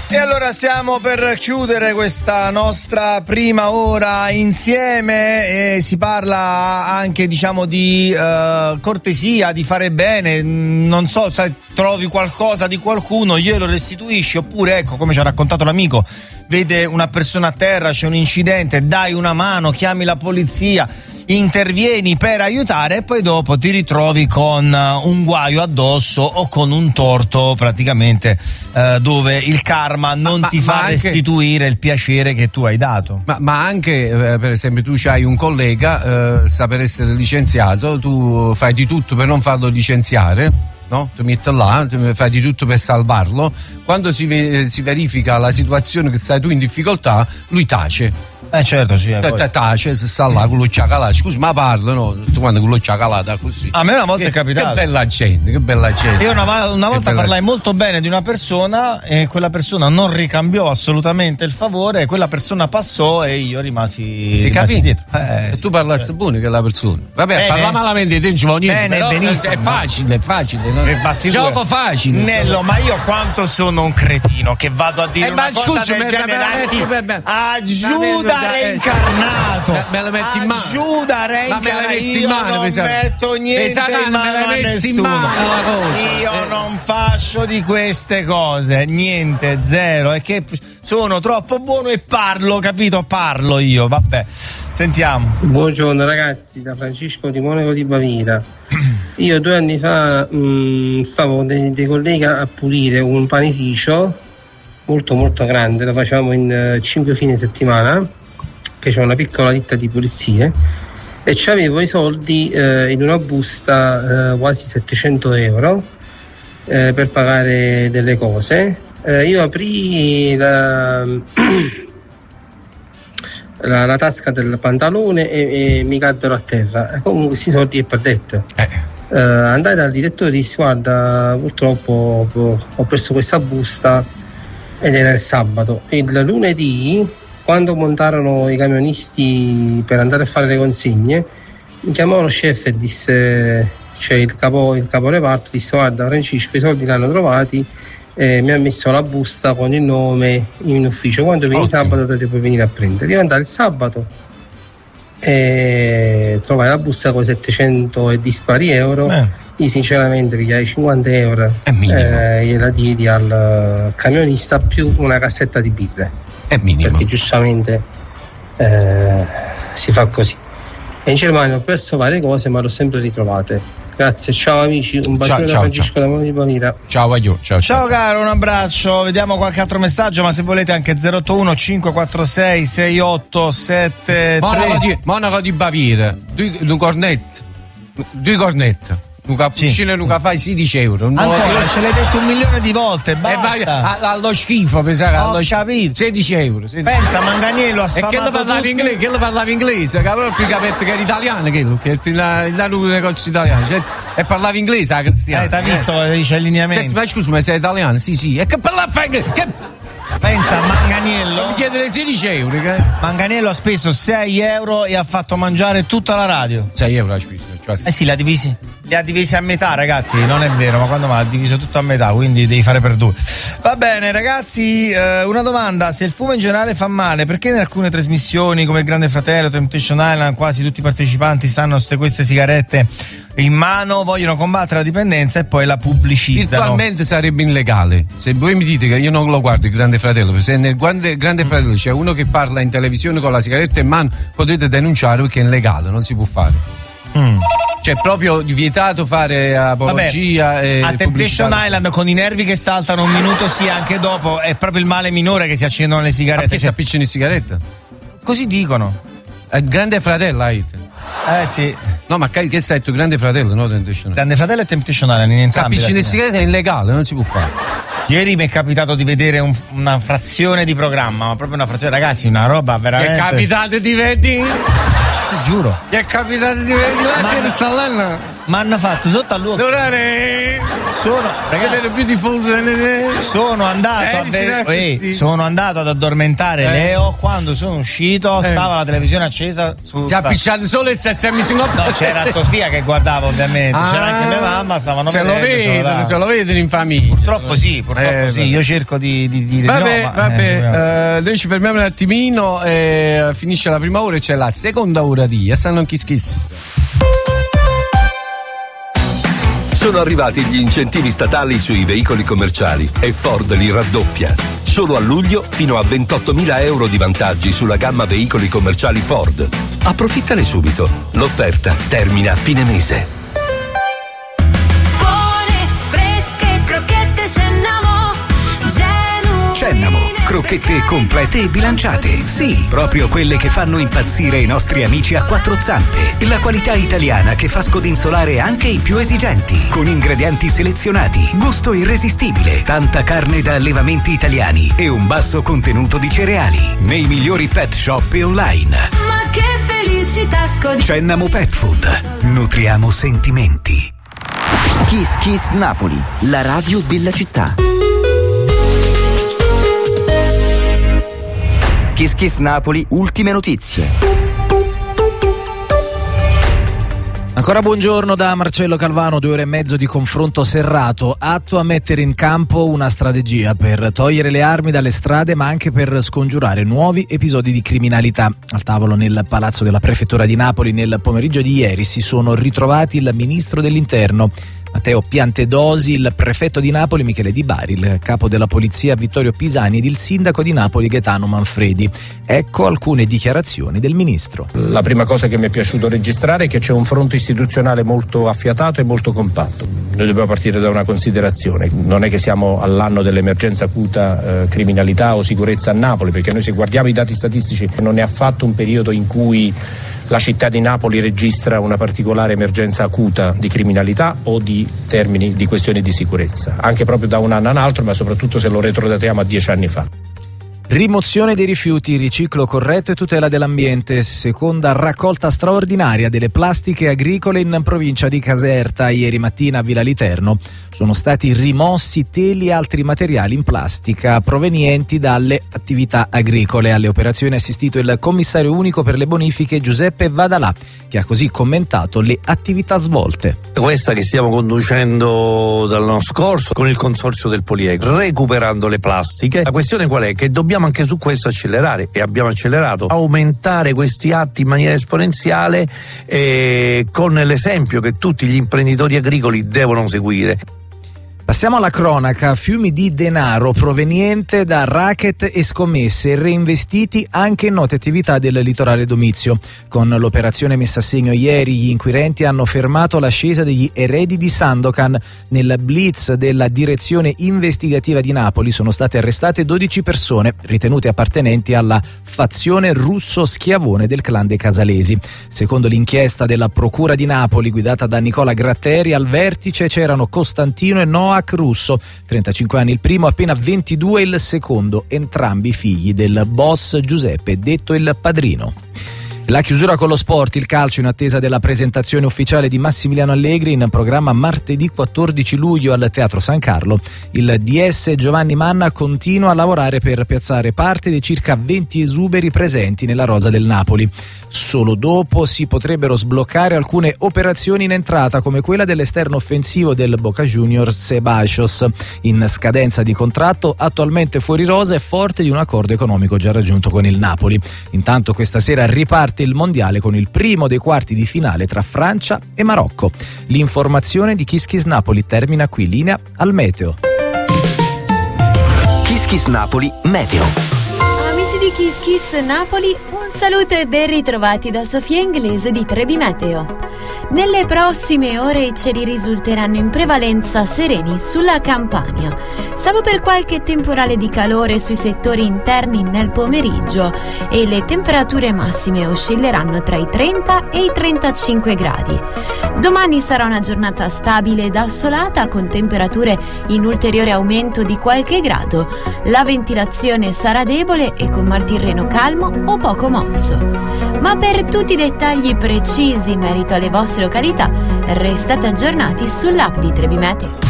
E allora stiamo per chiudere questa nostra prima ora insieme e si parla anche, diciamo, di cortesia, di fare bene. Non so se trovi qualcosa di qualcuno, glielo restituisci, oppure, ecco, come ci ha raccontato l'amico, vede una persona a terra, c'è un incidente, dai una mano, chiami la polizia, intervieni per aiutare e poi dopo ti ritrovi con un guaio addosso o con un torto praticamente dove il karma non ti fa restituire il piacere che tu hai dato. Ma anche per esempio tu c'hai un collega sta per essere licenziato, tu fai di tutto per non farlo licenziare, no? Tu metti là, fai di tutto per salvarlo. Quando si verifica la situazione che stai tu in difficoltà, lui tace. Certo, sì. Tace, si sta là con lo ciacalà. Scusa, ma parla, no? Tutti quanti con lo ciacalà così. A me una volta è capitato. Che bella gente, che bella gente. Io una volta parlai molto bene di una persona e quella persona non ricambiò assolutamente il favore, quella persona passò e io rimasi dietro. E tu parlassi buono che la persona. Vabbè, parla malamente di te non ci vuole niente. Bene, benissimo. È facile. Gioco facile. Nello, ma io quanto sono un cretino che vado a dire una cosa del genere a Giuda reincarnato. Me la metti in mano. Giuda reincarnato. Io non metto niente in mano a nessuno. Io non faccio di queste cose, niente, zero. È che sono troppo buono e parlo, capito? Parlo io, vabbè. Sentiamo. Buongiorno ragazzi, da Francesco di Monaco di Baviera. Io 2 anni fa stavo con dei colleghi a pulire un panificio molto molto grande, lo facevamo in 5 fine settimana, che c'è una piccola ditta di pulizie, e c'avevo i soldi in una busta, quasi 700 euro per pagare delle cose. Io aprì la tasca del pantalone e mi caddero a terra. Comunque questi soldi è perdetto. Andai dal direttore e dissi: guarda, purtroppo ho perso questa busta, ed era il sabato. Il lunedì, quando montarono i camionisti per andare a fare le consegne, mi chiamò lo chef e disse, cioè il capo reparto, disse: guarda Francesco, i soldi li hanno trovati, mi ha messo la busta con il nome in ufficio, quando vieni sabato te puoi venire a prendere. Io andai il sabato e trovai la busta con 700 e dispari euro. Io sinceramente pigliai 50 euro gliela diedi al camionista più una cassetta di birre. È minimo. Perché giustamente si fa così. E in Germania ho perso varie cose, ma l'ho sempre ritrovate. Grazie, ciao amici, un bacione da Francesco da Monaco di Baviera. Ciao caro, un abbraccio. Vediamo qualche altro messaggio, ma se volete anche 081 546 6873. Monaco di Baviera, due cornette. Un cappuccino non fai 16 euro. Ancora, ce l'hai detto 1.000.000 di volte, basta. Allo schifo, pensare, capito. 16 euro. Pensa, Manganiello ha sfamato. E che lo parlava inglese, che capito che era italiano, che la negozio italiano. E parlava inglese, la Cristiana. T'ha visto, dice il lineamento. Ma scusa, ma sei italiano? Sì. E che parlava inglese? Pensa, Manganiello. Mi chiedere 16 euro. Manganiello ha speso 6 euro e ha fatto mangiare tutta la radio. 6 euro ha speso. Sì, li ha divisi a metà, ragazzi. Non è vero, ma quando ha diviso tutto a metà, quindi devi fare per 2. Va bene, ragazzi, una domanda: se il fumo in generale fa male, perché in alcune trasmissioni come il Grande Fratello, Temptation Island, quasi tutti i partecipanti stanno queste sigarette in mano, vogliono combattere la dipendenza e poi la pubblicizzano? Virtualmente sarebbe illegale. Se voi mi dite che io non lo guardo il Grande Fratello, se nel Grande Fratello c'è uno che parla in televisione con la sigaretta in mano, potete denunciare perché è illegale, non si può fare. Cioè proprio vietato fare apologia. Vabbè, a Temptation Island con i nervi che saltano un minuto sì, anche dopo è proprio il male minore che si accendono le sigarette. Perché si appiccino le sigarette? Così dicono. Il Grande Fratello sì. No, ma che sai tu, Grande Fratello, no? Temptation. Grande Fratello e Temptation Island in entrambi. Appiccino le sigarette è illegale, non si può fare. Ieri mi è capitato di vedere una frazione di programma, ma proprio una frazione, ragazzi, una roba veramente. È capitato di vedere? Sì, giuro. Gli è capitato di vedere la mi hanno fatto sotto all'uovo. Sono andato ad addormentare Leo. Quando sono uscito stava la televisione accesa si è appicciato solo e si è messo in No, c'era Sofia che guardava, ovviamente. C'era anche mia mamma, stavano vedendo. Se lo vedono in famiglia. Purtroppo sì. Io cerco di dire vabbè, noi ci fermiamo un attimino, finisce la prima ora e c'è la seconda ora di Sanno Kiss Kiss. Sono arrivati gli incentivi statali sui veicoli commerciali e Ford li raddoppia. Solo a luglio fino a 28.000 euro di vantaggi sulla gamma veicoli commerciali Ford. Approfittane subito. L'offerta termina a fine mese. Buone, fresche, crocchette Cennamo, crocchette complete e bilanciate. Sì, proprio quelle che fanno impazzire i nostri amici a quattro zampe. La qualità italiana che fa scodinzolare anche i più esigenti. Con ingredienti selezionati, gusto irresistibile, tanta carne da allevamenti italiani e un basso contenuto di cereali. Nei migliori pet shop e online. Ma che felicità Cennamo Pet Food. Nutriamo sentimenti. Kiss Kiss Napoli, la radio della città. Kiss Kiss Napoli, ultime notizie. Ancora buongiorno da Marcello Calvano, 2 ore e mezzo di confronto serrato, atto a mettere in campo una strategia per togliere le armi dalle strade ma anche per scongiurare nuovi episodi di criminalità. Al tavolo nel palazzo della prefettura di Napoli nel pomeriggio di ieri si sono ritrovati il ministro dell'interno Matteo Piantedosi, il prefetto di Napoli Michele Di Bari, il capo della polizia Vittorio Pisani ed il sindaco di Napoli Gaetano Manfredi. Ecco alcune dichiarazioni del ministro. La prima cosa che mi è piaciuto registrare è che c'è un fronte istituzionale molto affiatato e molto compatto. Noi dobbiamo partire da una considerazione: non è che siamo all'anno dell'emergenza acuta criminalità o sicurezza a Napoli, perché noi, se guardiamo i dati statistici, non è affatto un periodo in cui la città di Napoli registra una particolare emergenza acuta di criminalità o di termini di questioni di sicurezza, anche proprio da un anno a un altro, ma soprattutto se lo retrodatiamo a 10 anni fa. Rimozione dei rifiuti, riciclo corretto e tutela dell'ambiente. Seconda raccolta straordinaria delle plastiche agricole in provincia di Caserta. Ieri mattina a Villa Literno sono stati rimossi teli e altri materiali in plastica provenienti dalle attività agricole. Alle operazioni ha assistito il commissario unico per le bonifiche Giuseppe Vadalà, che ha così commentato le attività svolte. Questa che stiamo conducendo dall'anno scorso con il consorzio del Poliegro, recuperando le plastiche. La questione qual è? Che dobbiamo anche su questo accelerare, e abbiamo accelerato, aumentare questi atti in maniera esponenziale, con l'esempio che tutti gli imprenditori agricoli devono seguire. Passiamo alla cronaca. Fiumi di denaro proveniente da racket e scommesse reinvestiti anche in note attività del litorale domizio. Con l'operazione messa a segno ieri, gli inquirenti hanno fermato l'ascesa degli eredi di Sandokan. Nel blitz della direzione investigativa di Napoli sono state arrestate 12 persone ritenute appartenenti alla fazione russo-schiavone del clan dei Casalesi. Secondo l'inchiesta della Procura di Napoli guidata da Nicola Gratteri, al vertice c'erano Costantino e Noah Russo, 35 anni il primo, appena 22 il secondo, entrambi figli del boss Giuseppe, detto il Padrino. La chiusura con lo sport, il calcio in attesa della presentazione ufficiale di Massimiliano Allegri in programma martedì 14 luglio al Teatro San Carlo. Il DS Giovanni Manna continua a lavorare per piazzare parte dei circa 20 esuberi presenti nella rosa del Napoli. Solo dopo si potrebbero sbloccare alcune operazioni in entrata, come quella dell'esterno offensivo del Boca Juniors Ceballos, in scadenza di contratto, attualmente fuori rosa e forte di un accordo economico già raggiunto con il Napoli. Intanto questa sera riparte il mondiale con il primo dei quarti di finale tra Francia e Marocco. L'informazione di Kiss Kiss Napoli termina qui. Linea al meteo. Kiss Kiss Napoli Meteo. Amici di Kiss Kiss Napoli, un saluto e ben ritrovati da Sofia Inglese di Trebi Meteo. Nelle prossime ore i cieli risulteranno in prevalenza sereni sulla Campania, salvo per qualche temporale di calore sui settori interni nel pomeriggio, e le temperature massime oscilleranno tra i 30 e i 35 gradi. Domani sarà una giornata stabile ed assolata, con temperature in ulteriore aumento di qualche grado. La ventilazione sarà debole e con martirreno calmo o poco mosso. Ma per tutti i dettagli precisi in merito alle vostre località, restate aggiornati sull'app di Trebi Meteo.